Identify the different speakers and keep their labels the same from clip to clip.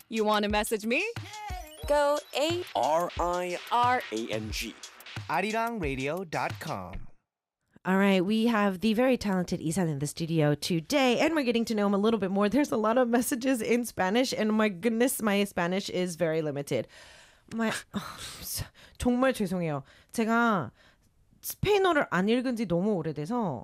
Speaker 1: You want to message me?
Speaker 2: Go
Speaker 3: RIRANG.
Speaker 4: arirang.radio.com.
Speaker 5: All right, we have the very talented Isan in the studio today, and we're getting to know him a little bit more. There's a lot of messages in Spanish, and my goodness, my Spanish is very limited. 정말 죄송해요. 제가 스페인어를 안 읽은 지 너무 오래돼서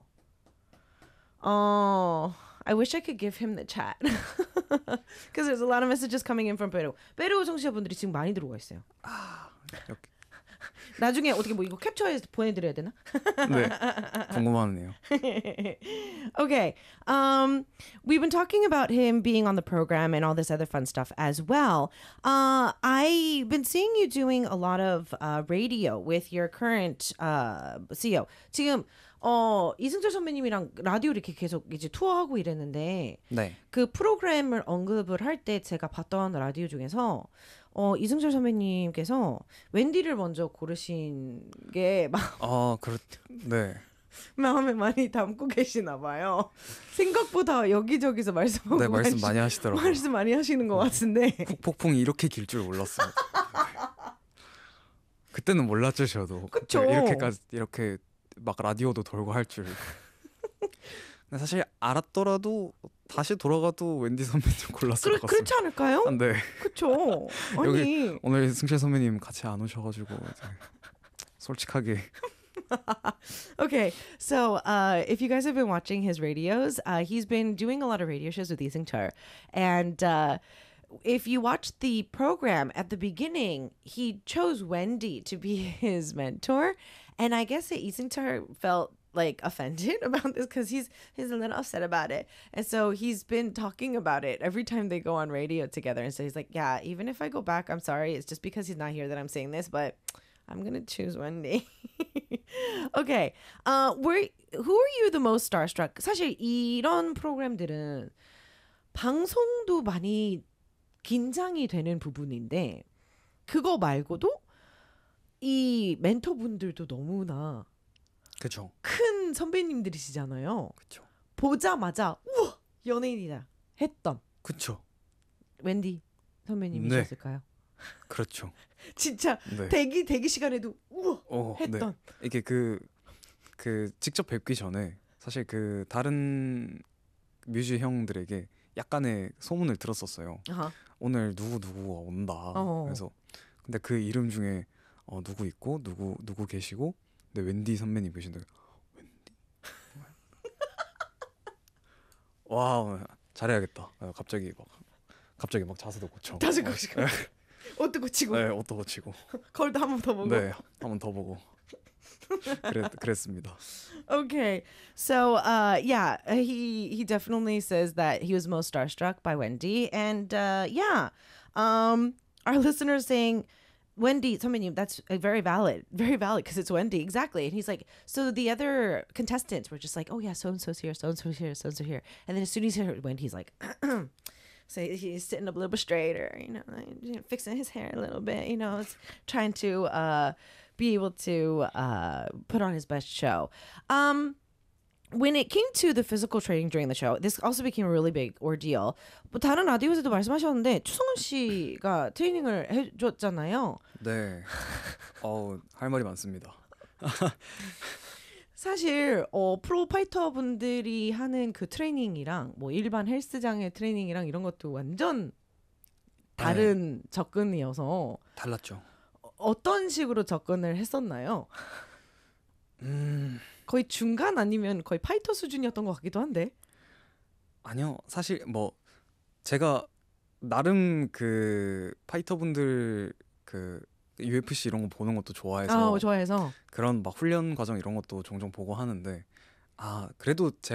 Speaker 5: I wish I could give him the chat. Because there's a lot of messages coming in from Peru. 페루 청취자분들이 지금 많이 들어와 있어요.
Speaker 6: 이렇게.
Speaker 5: 나중에 어떻게 뭐 이거 캡처해서 보내드려야 되나?
Speaker 6: 네, 궁금하네요.
Speaker 5: Okay. We've been talking about him being on the program and all this other fun stuff as well. I've been seeing you doing a lot of radio with your current CEO. 지금 이승철 선배님이랑 라디오 이렇게 계속 이제 투어하고 이랬는데
Speaker 6: 네.
Speaker 5: 그 프로그램을 언급을 할 때 제가 봤던 라디오 중에서 이승철 선배님께서 웬디를 먼저 고르신 게 막
Speaker 6: 네.
Speaker 5: 마음에 많이 담고 계시나 봐요. 생각보다 여기저기서 말씀하고
Speaker 6: 네, 말씀 많이 하시더라고요.
Speaker 5: 말씀 많이 하시는 것 같은데.
Speaker 6: 폭풍이 이렇게 길 줄 몰랐어요. 그때는 몰랐죠, 저도.
Speaker 5: 그쵸.
Speaker 6: 이렇게 막 라디오도 돌고 할 줄. 근데 사실 알았더라도 다시 돌아가도 웬디 선배님 골랐을 것 같습니다.
Speaker 5: 그렇지 않을까요?
Speaker 6: 네.
Speaker 5: 그렇죠. 아니.
Speaker 6: 여기 오늘 승철 선배님 같이 안 오셔가지고 이제 솔직하게.
Speaker 5: Okay, so if you guys have been watching his radios, he's been doing a lot of radio shows with Lee Seung-chul. And if you watch the program at the beginning, he chose Wendy to be his mentor. And I guess that Lee Seung-chul felt like offended about this because he's a little upset about it. And so he's been talking about it every time they go on radio together. And so he's like, yeah, even if I go back, I'm sorry. It's just because he's not here that I'm saying this, but I'm going to choose Wendy. Okay. Who are you the most starstruck? 사실 이런 프로그램들은 방송도 많이 긴장이 되는 부분인데 그거 말고도 이 멘토분들도 너무나
Speaker 6: 그렇죠.
Speaker 5: 큰 선배님들이시잖아요.
Speaker 6: 그렇죠.
Speaker 5: 보자마자 우와 연예인이다 했던
Speaker 6: 그렇죠.
Speaker 5: 웬디 선배님이셨을까요?
Speaker 6: 그렇죠.
Speaker 5: 진짜
Speaker 6: 네.
Speaker 5: 대기 시간에도 우와 했던.
Speaker 6: 네. 이게 그 직접 뵙기 전에 사실 그 다른 뮤지 형들에게 약간의 소문을 들었었어요.
Speaker 5: 아하.
Speaker 6: 오늘 누구가 온다. 그래서 근데 그 이름 중에 누구 있고 누구 계시고 근데 웬디 선배님 계신데 웬디? 와 잘해야겠다. 갑자기 막 자세도 고쳐.
Speaker 5: 다시 고치고 옷도 고치고.
Speaker 6: 네, 옷도 고치고.
Speaker 5: 거울도 한 번 더 보고.
Speaker 6: 네, 한 번 더 보고. 그랬습니다.
Speaker 5: Okay, so yeah, he definitely says that he was most starstruck by Wendy, and our listeners saying Wendy 선배님, that's very valid because it's Wendy exactly. And he's like, so the other contestants were just like, oh yeah, so and so's here, so and so's here, so and so here, and then as soon as he heard Wendy, he's like. So he's sitting up a little bit straighter, like, fixing his hair a little bit, it's trying to be able to put on his best show. When it came to the physical training during the show, this also became a really big ordeal. 뭐 다른 라디오에서도 말씀하셨는데 추성훈 씨가 트레이닝을 해줬잖아요.
Speaker 6: 네. 할 말이 많습니다.
Speaker 5: 사실 프로 파이터 분들이 하는 그 트레이닝이랑 뭐 일반 헬스장의 트레이닝이랑 이런 것도 완전 다른 접근이어서
Speaker 6: 달랐죠.
Speaker 5: 어떤 식으로 접근을 했었나요? 거의 중간 아니면 거의 파이터 수준이었던 것 같기도 한데.
Speaker 6: 아니요. 사실 뭐 제가 나름 그 파이터분들 그 UFC 이런 거 보는 것도 좋아해서
Speaker 5: 좋아해서
Speaker 6: 그런 막 훈련 과정 이런 것도 종종 보고 하는데 그래도